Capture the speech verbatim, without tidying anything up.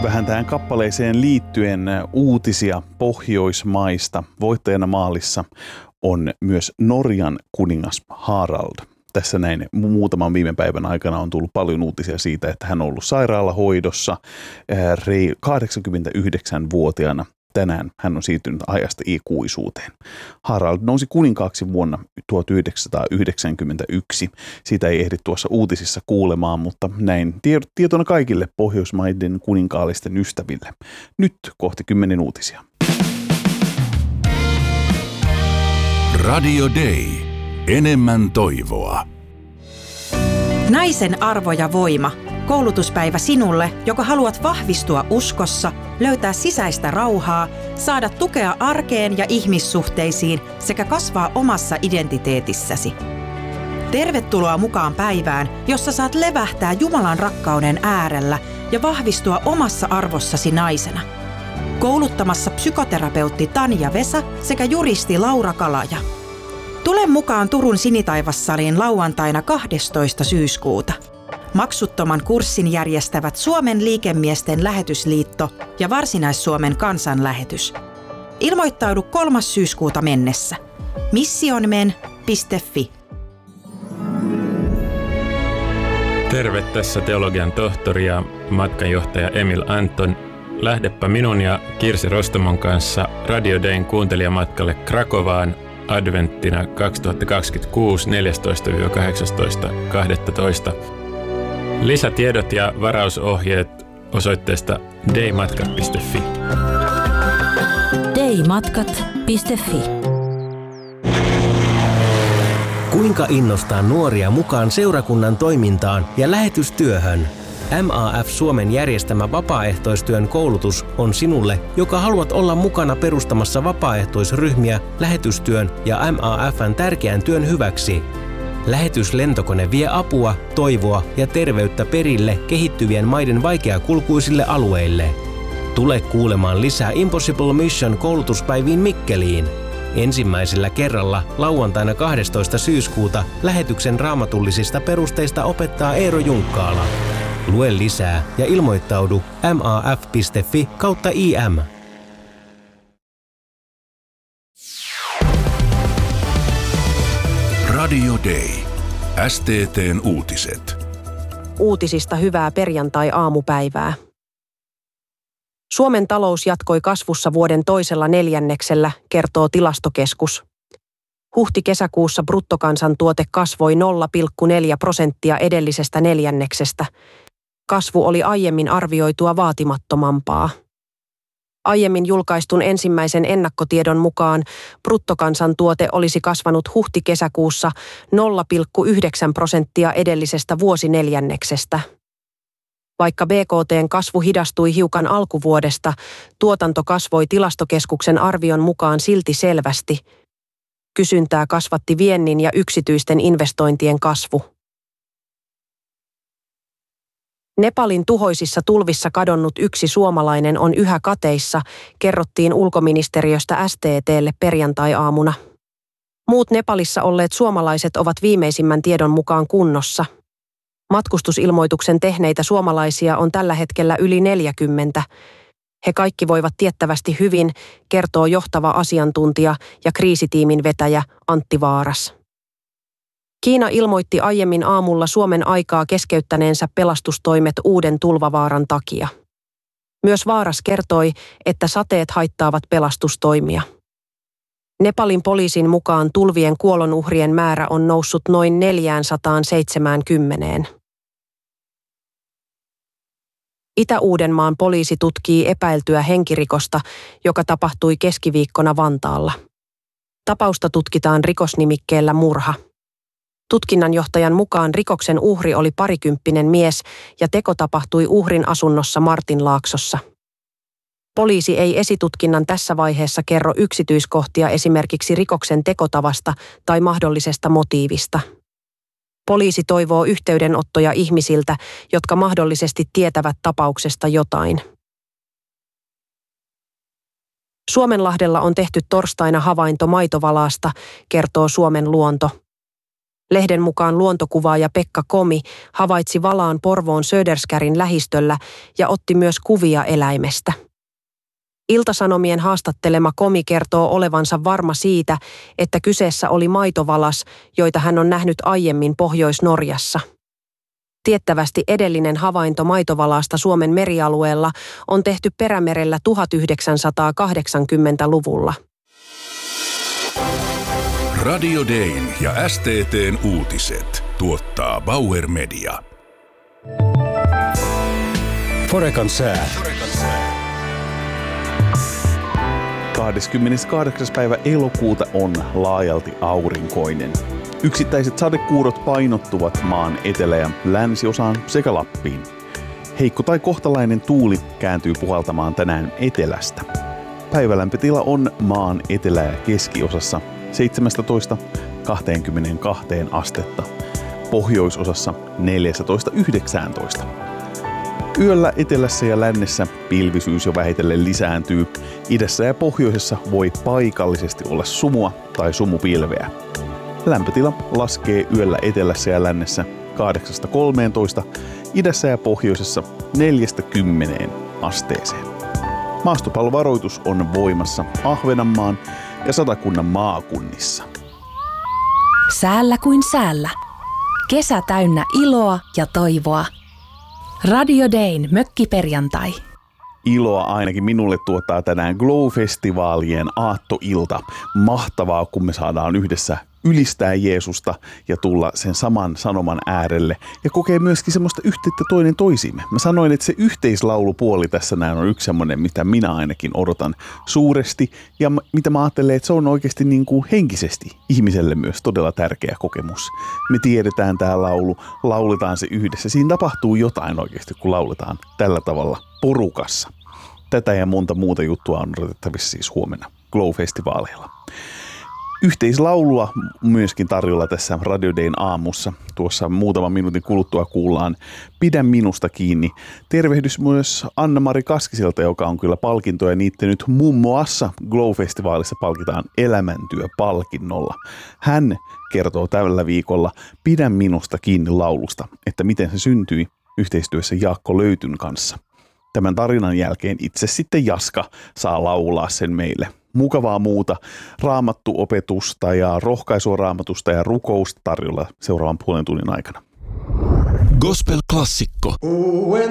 Vähän tähän kappaleeseen liittyen uutisia Pohjoismaista. Voittajana maalissa on myös Norjan kuningas Harald. Tässä näin muutaman viime päivän aikana on tullut paljon uutisia siitä, että hän on ollut sairaalahoidossa kahdeksankymmentäyhdeksänvuotiaana. Tänään hän on siirtynyt ajasta ikuisuuteen. Harald nousi kuninkaaksi vuonna tuhatyhdeksänsataayhdeksänkymmentäyksi. Siitä ei ehdi tuossa uutisissa kuulemaan, mutta näin tietona kaikille Pohjoismaiden kuninkaallisten ystäville. Nyt kohti kymmenen uutisia. Radio Day. Enemmän toivoa. Naisen arvo ja voima. Koulutuspäivä sinulle, joka haluat vahvistua uskossa, löytää sisäistä rauhaa, saada tukea arkeen ja ihmissuhteisiin sekä kasvaa omassa identiteetissäsi. Tervetuloa mukaan päivään, jossa saat levähtää Jumalan rakkauden äärellä ja vahvistua omassa arvossasi naisena. Kouluttamassa psykoterapeutti Tanja Vesa sekä juristi Laura Kalaja. Tule mukaan Turun Sinitaivassaliin lauantaina kahdestoista syyskuuta. Maksuttoman kurssin järjestävät Suomen liikemiesten lähetysliitto ja Varsinais-Suomen kansanlähetys. Ilmoittaudu kolmas syyskuuta mennessä. missionmen piste fi. Terve, tässä teologian tohtori ja matkanjohtaja Emil Anton. Lähdepä minun ja Kirsi Rostomon kanssa Radio Dayn kuuntelijamatkalle Krakovaan adventtina kaksituhattakaksikymmentäkuusi neljästoista kahdeksastoista kahdestoista. Lisätiedot ja varausohjeet osoitteesta daymatkat piste fi. daymatkat piste fi. Kuinka innostaa nuoria mukaan seurakunnan toimintaan ja lähetystyöhön? M A F Suomen järjestämä vapaaehtoistyön koulutus on sinulle, joka haluat olla mukana perustamassa vapaaehtoisryhmiä lähetystyön ja M A F:n tärkeän työn hyväksi. Lähetyslentokone vie apua, toivoa ja terveyttä perille kehittyvien maiden vaikeakulkuisille alueille. Tule kuulemaan lisää Impossible Mission -koulutuspäiviin Mikkeliin. Ensimmäisellä kerralla lauantaina kahdestoista syyskuuta lähetyksen raamatullisista perusteista opettaa Eero Junkkaala. Lue lisää ja ilmoittaudu maf piste fi kautta im. Radio Day. S T T:n uutiset. Uutisista hyvää perjantai-aamupäivää. Suomen talous jatkoi kasvussa vuoden toisella neljänneksellä, kertoo Tilastokeskus. Huhti-kesäkuussa bruttokansantuote kasvoi nolla pilkku neljä prosenttia edellisestä neljänneksestä. Kasvu oli aiemmin arvioitua vaatimattomampaa. Aiemmin julkaistun ensimmäisen ennakkotiedon mukaan bruttokansantuote olisi kasvanut huhti-kesäkuussa nolla pilkku yhdeksän prosenttia edellisestä vuosineljänneksestä. Vaikka B K T:n kasvu hidastui hiukan alkuvuodesta, tuotanto kasvoi Tilastokeskuksen arvion mukaan silti selvästi. Kysyntää kasvatti viennin ja yksityisten investointien kasvu. Nepalin tuhoisissa tulvissa kadonnut yksi suomalainen on yhä kateissa, kerrottiin ulkoministeriöstä S T T:lle perjantai-aamuna. Muut Nepalissa olleet suomalaiset ovat viimeisimmän tiedon mukaan kunnossa. Matkustusilmoituksen tehneitä suomalaisia on tällä hetkellä yli neljäkymmentä. He kaikki voivat tiettävästi hyvin, kertoo johtava asiantuntija ja kriisitiimin vetäjä Antti Vaaras. Kiina ilmoitti aiemmin aamulla Suomen aikaa keskeyttäneensä pelastustoimet uuden tulvavaaran takia. Myös Vaaras kertoi, että sateet haittaavat pelastustoimia. Nepalin poliisin mukaan tulvien kuolonuhrien määrä on noussut noin neljäsataaseitsemänkymmentä. Itä-Uudenmaan poliisi tutkii epäiltyä henkirikosta, joka tapahtui keskiviikkona Vantaalla. Tapausta tutkitaan rikosnimikkeellä murha. Tutkinnanjohtajan mukaan rikoksen uhri oli parikymppinen mies ja teko tapahtui uhrin asunnossa Martinlaaksossa. Poliisi ei esitutkinnan tässä vaiheessa kerro yksityiskohtia esimerkiksi rikoksen tekotavasta tai mahdollisesta motiivista. Poliisi toivoo yhteydenottoja ihmisiltä, jotka mahdollisesti tietävät tapauksesta jotain. Suomenlahdella on tehty torstaina havainto maitovalaasta, kertoo Suomen luonto. Lehden mukaan luontokuvaaja Pekka Komi havaitsi valaan Porvoon Söderskärin lähistöllä ja otti myös kuvia eläimestä. Iltasanomien haastattelema Komi kertoo olevansa varma siitä, että kyseessä oli maitovalas, joita hän on nähnyt aiemmin Pohjois-Norjassa. Tiettävästi edellinen havainto maitovalaasta Suomen merialueella on tehty Perämerellä tuhatyhdeksänsataakahdeksankymmentäluvulla. Radio Dayn ja S T T:n uutiset tuottaa Bauer Media. Forekan sää. kahdeskymmeneskahdeksas päivä elokuuta on laajalti aurinkoinen. Yksittäiset sadekuurot painottuvat maan etelä- ja länsiosaan sekä Lappiin. Heikko tai kohtalainen tuuli kääntyy puhaltamaan tänään etelästä. Päivälämpötila on maan etelä- ja keskiosassa seitsemästätoista kaksikymmentäkaksi astetta, pohjoisosassa neljästätoista yhdeksääntoista. Yöllä etelässä ja lännessä pilvisyys jo vähitellen lisääntyy. Idässä ja pohjoisessa voi paikallisesti olla sumua tai sumupilveä. Lämpötila laskee yöllä etelässä ja lännessä kahdeksasta kolmeentoista, idässä ja pohjoisessa neljästä kymmeneen asteeseen. Maastopallovaroitus on voimassa Ahvenanmaan ja Satakunnan maakunnissa. Säällä kuin säällä. Kesä täynnä iloa ja toivoa. Radio Dayn mökkiperjantai. Iloa ainakin minulle tuottaa tänään Glow-festivaalien aattoilta. Mahtavaa, kun me saadaan yhdessä ylistää Jeesusta ja tulla sen saman sanoman äärelle ja kokee myöskin semmoista yhteyttä toinen toisiimme. Mä sanoin, että se yhteislaulupuoli tässä näin on yksi semmoinen, mitä minä ainakin odotan suuresti ja mitä mä ajattelen, että se on oikeasti niin kuin henkisesti ihmiselle myös todella tärkeä kokemus. Me tiedetään tää laulu, lauletaan se yhdessä. Siinä tapahtuu jotain oikeasti, kun lauletaan tällä tavalla porukassa. Tätä ja monta muuta juttua on odotettavissa siis huomenna Glow-festivaaleilla. Yhteislaulua myöskin tarjolla tässä Radio Dayn aamussa. Tuossa muutaman minuutin kuluttua kuullaan Pidä minusta kiinni. Tervehdys myös Anna-Mari Kaskiselta, joka on kyllä palkintoja niittänyt muun muassa Glow-festivaalissa palkitaan elämäntyöpalkinnolla. Hän kertoo tällä viikolla Pidä minusta kiinni laulusta, että miten se syntyi yhteistyössä Jaakko Löytyn kanssa. Tämän tarinan jälkeen itse sitten Jaska saa laulaa sen meille. Mukavaa muuta raamattuopetusta ja rohkaisua raamatusta ja rukousta tarjolla seuraavan puolen tunnin aikana. Gospel-klassikko.